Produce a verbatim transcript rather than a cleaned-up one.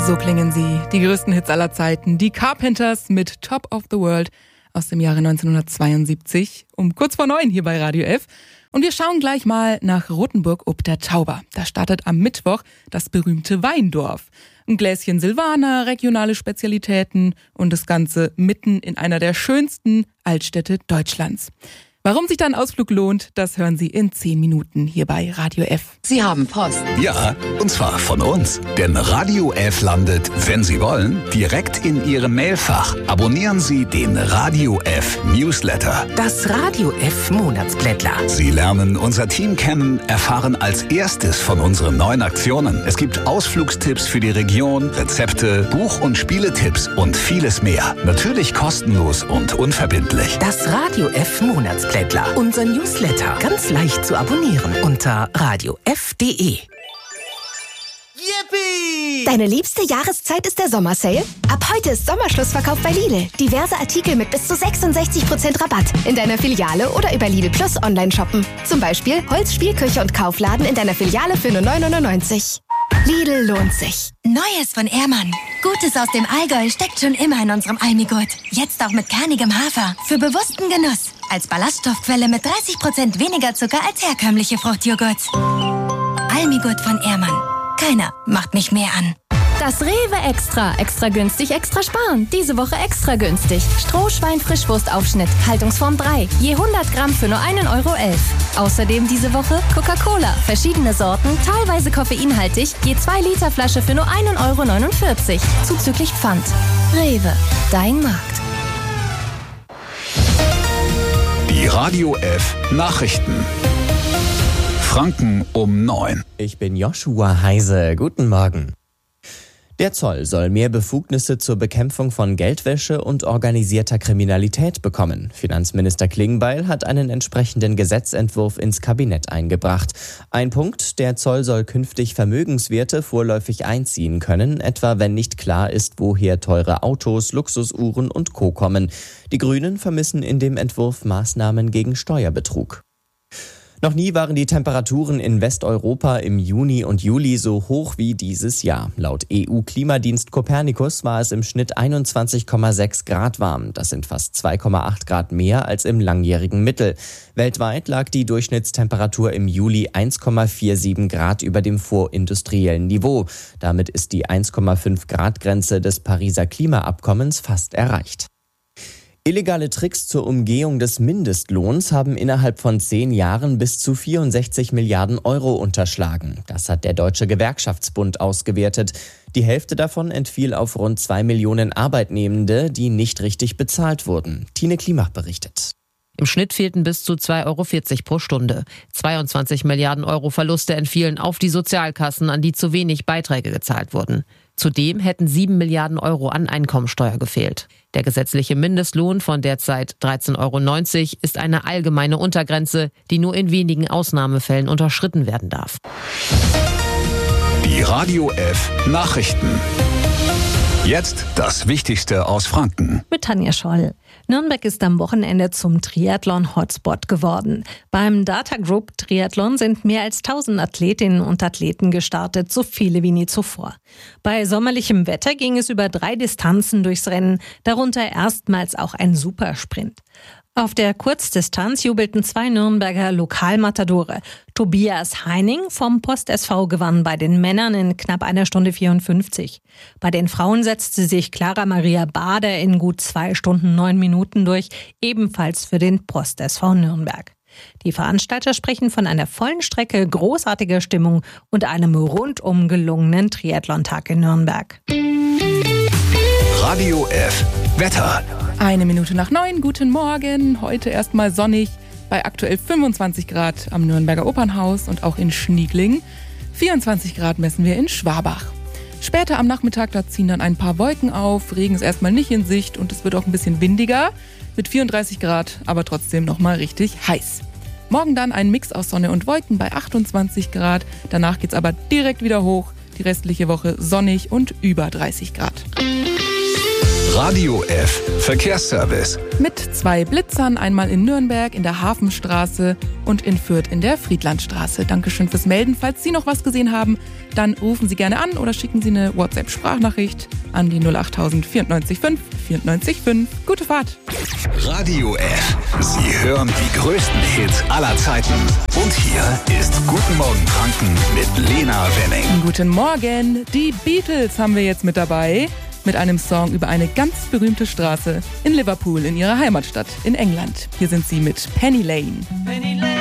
So klingen sie, die größten Hits aller Zeiten. Die Carpenters mit Top of the World aus dem Jahre neunzehnhundertzweiundsiebzig um kurz vor neun hier bei Radio F. Und wir schauen gleich mal nach Rothenburg ob der Tauber. Da startet am Mittwoch das berühmte Weindorf. Ein Gläschen Silvaner, regionale Spezialitäten und das Ganze mitten in einer der schönsten Altstädte Deutschlands. Warum sich da ein Ausflug lohnt, das hören Sie in zehn Minuten hier bei Radio F. Sie haben Post. Ja, und zwar von uns. Denn Radio F landet, wenn Sie wollen, direkt in Ihrem Mailfach. Abonnieren Sie den Radio F Newsletter. Das Radio F Monatsblättler. Sie lernen unser Team kennen, erfahren als erstes von unseren neuen Aktionen. Es gibt Ausflugstipps für die Region, Rezepte, Buch- und Spieletipps und vieles mehr. Natürlich kostenlos und unverbindlich. Das Radio F Monatsblättler. Unser Newsletter. Ganz leicht zu abonnieren unter radio f punkt de. Yippie! Deine liebste Jahreszeit ist der Sommersale? Ab heute ist Sommerschlussverkauf bei Lidl. Diverse Artikel mit bis zu sechsundsechzig Prozent Rabatt. In deiner Filiale oder über Lidl Plus online shoppen. Zum Beispiel Holz, Spielküche und Kaufladen in deiner Filiale für nur neun Euro neunundneunzig. Lidl lohnt sich. Neues von Ehrmann. Gutes aus dem Allgäu steckt schon immer in unserem Almigurt. Jetzt auch mit kernigem Hafer. Für bewussten Genuss. Als Ballaststoffquelle mit dreißig Prozent weniger Zucker als herkömmliche Fruchtjoghurts. Almigurt von Ehrmann. Keiner macht mich mehr an. Das Rewe Extra. Extra günstig, extra sparen. Diese Woche extra günstig. Strohschwein-Frischwurstaufschnitt. Haltungsform drei. Je hundert Gramm für nur einen Euro elf. Außerdem diese Woche Coca-Cola. Verschiedene Sorten, teilweise koffeinhaltig. Je zwei Liter Flasche für nur einen Euro neunundvierzig. Zuzüglich Pfand. Rewe. Dein Markt. Die Radio F Nachrichten. Franken um neun. Ich bin Joshua Heise. Guten Morgen. Der Zoll soll mehr Befugnisse zur Bekämpfung von Geldwäsche und organisierter Kriminalität bekommen. Finanzminister Klingbeil hat einen entsprechenden Gesetzentwurf ins Kabinett eingebracht. Ein Punkt: Der Zoll soll künftig Vermögenswerte vorläufig einziehen können, etwa wenn nicht klar ist, woher teure Autos, Luxusuhren und Co. kommen. Die Grünen vermissen in dem Entwurf Maßnahmen gegen Steuerbetrug. Noch nie waren die Temperaturen in Westeuropa im Juni und Juli so hoch wie dieses Jahr. Laut E U-Klimadienst Copernicus war es im Schnitt einundzwanzig Komma sechs Grad warm. Das sind fast zwei Komma acht Grad mehr als im langjährigen Mittel. Weltweit lag die Durchschnittstemperatur im Juli eins Komma siebenundvierzig Grad über dem vorindustriellen Niveau. Damit ist die eins Komma fünf Grad Grenze des Pariser Klimaabkommens fast erreicht. Illegale Tricks zur Umgehung des Mindestlohns haben innerhalb von zehn Jahren bis zu vierundsechzig Milliarden Euro unterschlagen. Das hat der Deutsche Gewerkschaftsbund ausgewertet. Die Hälfte davon entfiel auf rund zwei Millionen Arbeitnehmende, die nicht richtig bezahlt wurden. Tine Klimach berichtet. Im Schnitt fehlten bis zu zwei Euro vierzig pro Stunde. zweiundzwanzig Milliarden Euro Verluste entfielen auf die Sozialkassen, an die zu wenig Beiträge gezahlt wurden. Zudem hätten sieben Milliarden Euro an Einkommensteuer gefehlt. Der gesetzliche Mindestlohn von derzeit dreizehn Euro neunzig ist eine allgemeine Untergrenze, die nur in wenigen Ausnahmefällen unterschritten werden darf. Die Radio F Nachrichten. Jetzt das Wichtigste aus Franken. Mit Tanja Scholl. Nürnberg ist am Wochenende zum Triathlon-Hotspot geworden. Beim Data Group Triathlon sind mehr als tausend Athletinnen und Athleten gestartet, so viele wie nie zuvor. Bei sommerlichem Wetter ging es über drei Distanzen durchs Rennen, darunter erstmals auch ein Supersprint. Auf der Kurzdistanz jubelten zwei Nürnberger Lokalmatadore. Tobias Heining vom Post S V gewann bei den Männern in knapp einer Stunde vierundfünfzig. Bei den Frauen setzte sich Clara Maria Bader in gut zwei Stunden neun Minuten durch, ebenfalls für den Post S V Nürnberg. Die Veranstalter sprechen von einer vollen Strecke, großartiger Stimmung und einem rundum gelungenen Triathlontag in Nürnberg. Radio F Wetter. Eine Minute nach neun, guten Morgen. Heute erstmal sonnig bei aktuell fünfundzwanzig Grad am Nürnberger Opernhaus und auch in Schniegling. vierundzwanzig Grad messen wir in Schwabach. Später am Nachmittag, da ziehen dann ein paar Wolken auf, Regen ist erstmal nicht in Sicht und es wird auch ein bisschen windiger mit vierunddreißig Grad, aber trotzdem nochmal richtig heiß. Morgen dann ein Mix aus Sonne und Wolken bei achtundzwanzig Grad, danach geht's aber direkt wieder hoch, die restliche Woche sonnig und über dreißig Grad. Radio F Verkehrsservice. Mit zwei Blitzern, einmal in Nürnberg in der Hafenstraße und in Fürth in der Friedlandstraße. Dankeschön fürs Melden. Falls Sie noch was gesehen haben, dann rufen Sie gerne an oder schicken Sie eine WhatsApp-Sprachnachricht an die null acht null null vier neun fünf vier neun fünf. Gute Fahrt. Radio F. Sie hören die größten Hits aller Zeiten. Und hier ist Guten Morgen Franken mit Lena Wenning. Guten Morgen. Die Beatles haben wir jetzt mit dabei. Mit einem Song über eine ganz berühmte Straße in Liverpool, in ihrer Heimatstadt in England. Hier sind sie mit Penny Lane. Penny